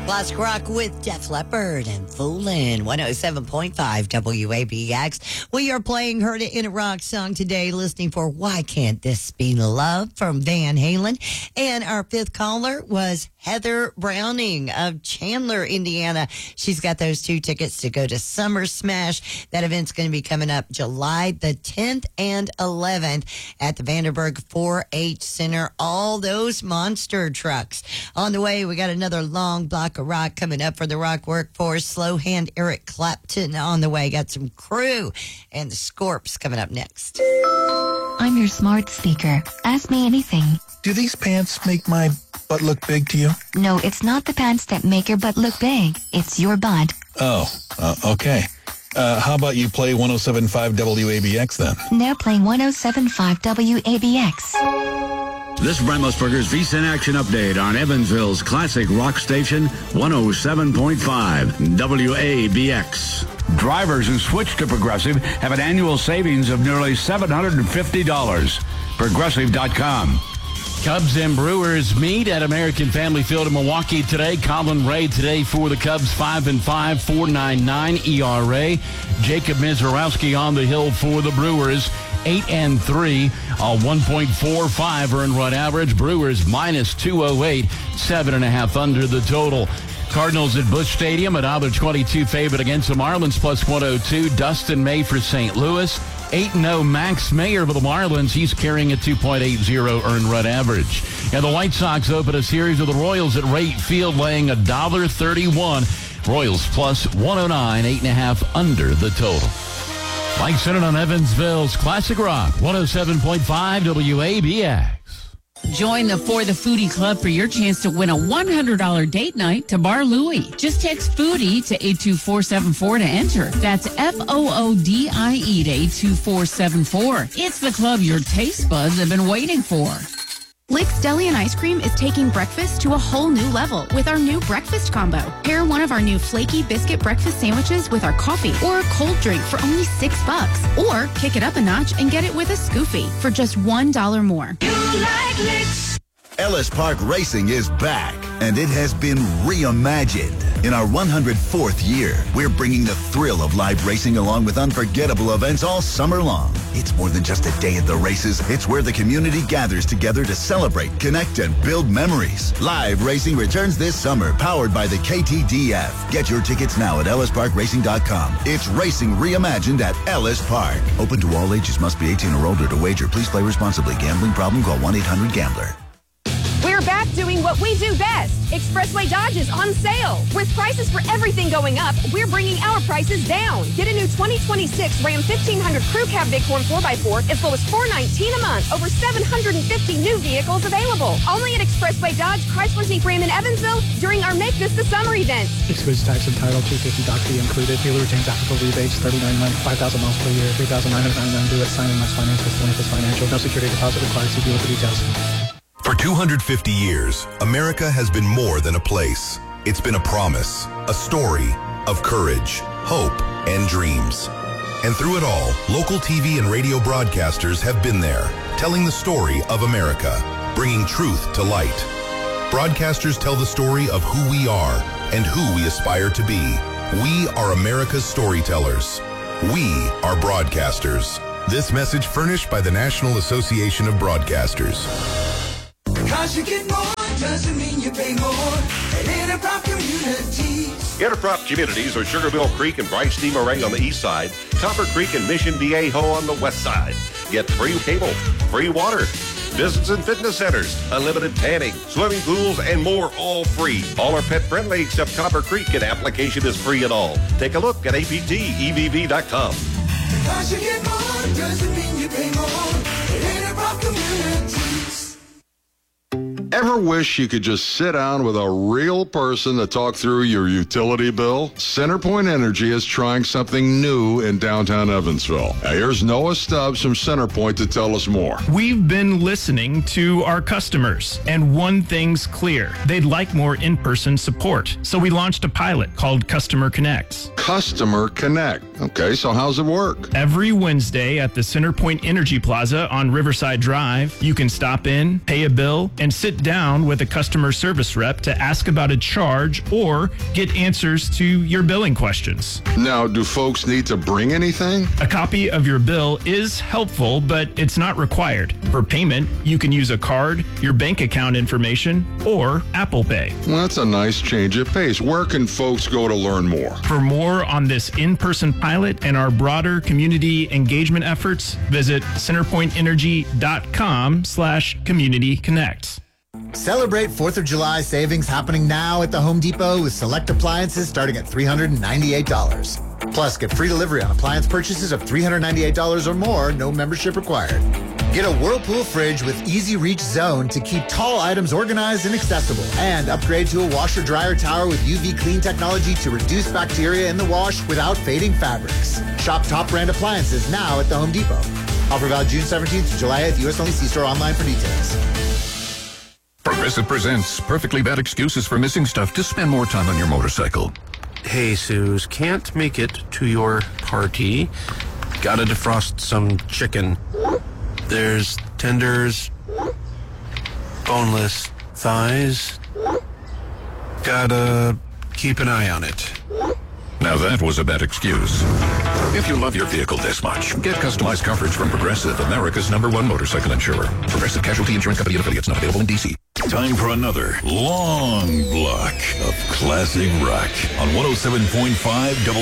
Classic Rock with Def Leppard and Foolin', 107.5 WABX. We are playing Heard It in a Rock song today, listening for Why Can't This Be Love from Van Halen. And our fifth caller was Heather Browning of Chandler, Indiana. She's got those 2 tickets to go to Summer Smash. That event's going to be coming up July the 10th and 11th at the Vanderburg 4-H Center. All those monster trucks. On the way, we got another long block of rock coming up for the rock workforce. Slow hand Eric Clapton on the way. Got some Crew and the Scorps coming up next. I'm your smart speaker. Ask me anything. Do these pants make my butt look big to you? No, it's not the pants that make your butt look big. It's your butt. Oh, okay. How about you play 107.5 WABX then? They're playing 107.5 WABX. This is Brent Musburger's VSiN Action Update on Evansville's classic rock station, 107.5 WABX. Drivers who switch to Progressive have an annual savings of nearly $750. Progressive.com. Cubs and Brewers meet at American Family Field in Milwaukee today. Colin Ray today for the Cubs, 5-5, 4.99 ERA. Jacob Mizorowski on the hill for the Brewers, 8-3, a 1.45 earned run average. Brewers minus 208, 7.5 under the total. Cardinals at Busch Stadium, a $1.22 favorite against the Marlins, plus 102. Dustin May for St. Louis. 8-0 Max Mayer for the Marlins. He's carrying a 2.80 earned run average. And the White Sox open a series of the Royals at Rate Field, laying $1.31. Royals plus 109, 8.5 under the total. Mike Sennett on Evansville's Classic Rock, 107.5 WABX. Join the For the Foodie Club for your chance to win a $100 date night to Bar Louie. Just text Foodie to 82474 to enter. That's FOODIE to 82474. It's the club your taste buds have been waiting for. Lick's Deli and Ice Cream is taking breakfast to a whole new level with our new breakfast combo. Pair one of our new flaky biscuit breakfast sandwiches with our coffee or a cold drink for only $6. Or kick it up a notch and get it with a Scoofy for just $1 more. You like Lick's. Ellis Park Racing is back, and it has been reimagined. In our 104th year, we're bringing the thrill of live racing along with unforgettable events all summer long. It's more than just a day at the races. It's where the community gathers together to celebrate, connect, and build memories. Live racing returns this summer, powered by the KTDF. Get your tickets now at ellisparkracing.com. It's racing reimagined at Ellis Park. Open to all ages. Must be 18 or older to wager. Please play responsibly. Gambling problem? Call 1-800-GAMBLER. We're back doing what we do best. Expressway Dodge is on sale. With prices for everything going up, we're bringing our prices down. Get a new 2026 Ram 1500 Crew Cab Bighorn 4x4 as low as $419 a month. Over 750 new vehicles available. Only at Expressway Dodge, Chrysler Jeep Ram in Evansville during our Make This the Summer event. Excludes tax and title, $250 doc fee included. Dealer retains applicable rebates, 39 months, 5,000 miles per year, 3,999 due at sign and mass finance with Stellantis Financial. No security deposit required. See dealer for details. For 250 years, America has been more than a place. It's been a promise, a story of courage, hope, and dreams. And through it all, local TV and radio broadcasters have been there, telling the story of America, bringing truth to light. Broadcasters tell the story of who we are and who we aspire to be. We are America's storytellers. We are broadcasters. This message furnished by the National Association of Broadcasters. Cause you get more doesn't mean you pay more at Interprop Communities. Interprop Communities are Sugarmill Creek and Bryce D. Moray on the east side, Copper Creek and Mission Viejo on the west side. Get free cable, free water, business and fitness centers, unlimited tanning, swimming pools, and more, all free. All are pet friendly except Copper Creek, and application is free at all. Take a look at aptevv.com. Cause you get more doesn't mean you pay more at Interprop Communities. Ever wish you could just sit down with a real person to talk through your utility bill? CenterPoint Energy is trying something new in downtown Evansville. Now, here's Noah Stubbs from CenterPoint to tell us more. We've been listening to our customers, and one thing's clear. They'd like more in-person support. So we launched a pilot called Customer Connects. Customer Connect. Okay, so how's it work? Every Wednesday at the CenterPoint Energy Plaza on Riverside Drive, you can stop in, pay a bill, and sit sit down with a customer service rep to ask about a charge or get answers to your billing questions. Now, do folks need to bring anything? A copy of your bill is helpful, but it's not required. For payment, you can use a card, your bank account information, or Apple Pay. Well, that's a nice change of pace. Where can folks go to learn more? For more on this in-person pilot and our broader community engagement efforts, visit centerpointenergy.com/community connects. Celebrate 4th of July savings happening now at the Home Depot with select appliances starting at $398. Plus, get free delivery on appliance purchases of $398 or more, no membership required. Get a Whirlpool fridge with Easy Reach Zone to keep tall items organized and accessible. And upgrade to a washer-dryer tower with UV clean technology to reduce bacteria in the wash without fading fabrics. Shop top brand appliances now at the Home Depot. Offer valid June 17th to July 8th. U.S. only. See store online for details. Progressive presents perfectly bad excuses for missing stuff to spend more time on your motorcycle. Hey, Suze, can't make it to your party. Gotta defrost some chicken. There's tenders, boneless thighs. Gotta keep an eye on it. Now that was a bad excuse. If you love your vehicle this much, get customized coverage from Progressive, America's #1 motorcycle insurer. Progressive Casualty Insurance Company and affiliates, not available in D.C. Time for another long block of classic rock on 107.5